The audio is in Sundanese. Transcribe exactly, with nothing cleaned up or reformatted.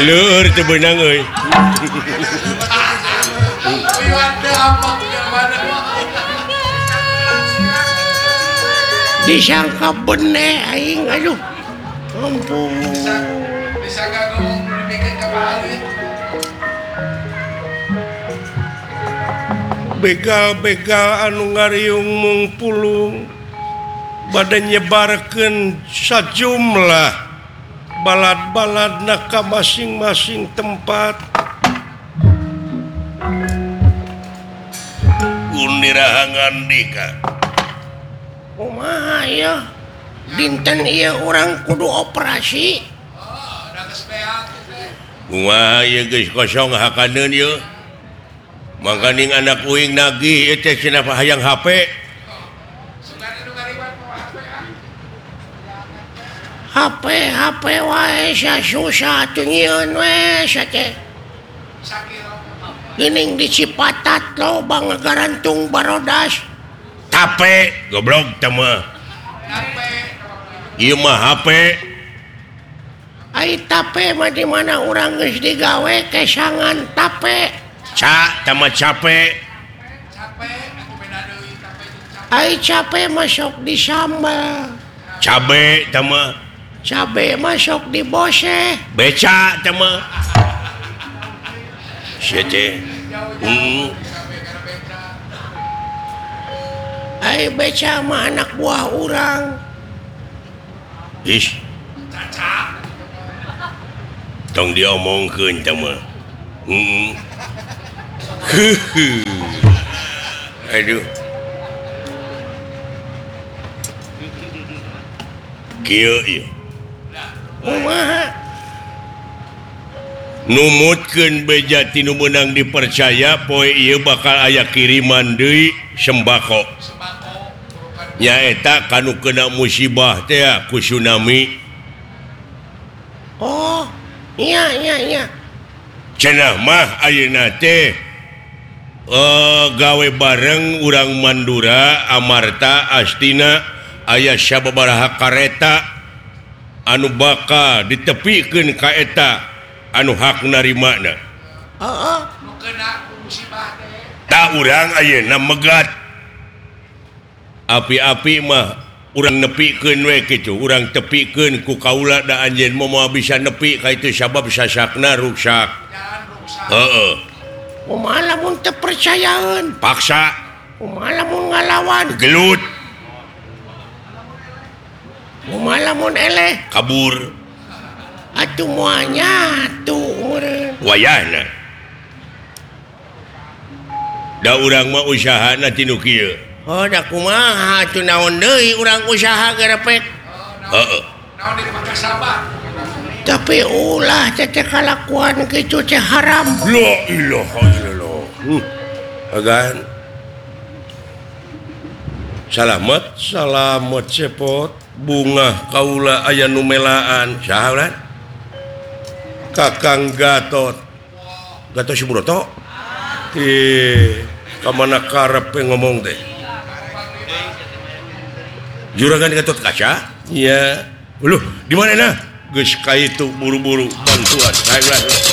Leur teu beunang euy. Disangka bener aing aduh. Ampun. Disangka ngomong dibikin ke balik. Begal-begal anu ngariung mung pulung bade nyebarkeun sajumlah balad-balad ka masing-masing tempat. Unirahangan dika. Kumaha ya? Dinten ieu urang kudu operasi. Oh, udah kesepeak. Kumaha ieu geus kosong hakaneun ieu. Mangkaning anak uing nagih ieu teh cenah hayang H P. Sugan anu ngariban bawa H P ah. H P H P wae sa susah atuh nyieun we sa teh. Sakiro. Geuning di Cipatat loba ngagarantung barodas. Tape goblok teh mah. H P. Ieu mah H P. Ai tape mah di mana urang geus digawe kesangan tape. Ca teh mah capek. Capek atuh beda deui capek jeung capek. Ai cape masuk di sambal. Cabe teh mah. Cabe masuk di bose. Beca teh mah. Sia teh. Hmm. Capek karena beda. Ai beca mah anak buah urang. Ish, Caca. tong diomongkeun teh mah. Heeh. Heuheuh. Aduh. Kieu ieu. Kumaha? Numutkeun beja tinu meunang dipercaya poe ieu bakal aya kiriman deui sembako. Sembako. Bukan Nyaeta kanu kena musibah teh ku tsunami. Oh, iya iya iya. Cenah mah ayeuna teh eh gawe bareng urang Mandura, Amarta, Astina aya sababaraha kareta anu bakal ditepikeun ka eta anu hak narimana. Heeh. nu kena ku musibah teh. Ta urang ayeuna megat. Api-api mah urang nepikeun we kitu, urang tepikeun ku kaula da anjeun moal bisa nepi ka itu sabab sasakna ruksak. Jalan rusak. Heeh. Kumaha lamun teu percayaeun? Paksa Kumaha lamun ngalawan? gelut Kumaha lamun eleh? kabur Atuh moal nyatu meureun. wayahna. Da urang mah usahana tinu kieu. Oh, da kumaha atuh naon deui urang usaha garepek. Heeh. Naon dipakai sabar. Tapi ulah teh teh kalakuan kitu teh haram. La ilaha illallah. Hmm. Agan. Salamet, salamet cepot. Bunga kaula aya nu melaan. Saha urang? Kakang Gatot. Gatot Subroto. Ih, ka mana karepe ngomong teh? Juragan Gatot Kaca? Iya. Loh, di mana nah? Geus ka itu buru-buru bantuan. Baiklah.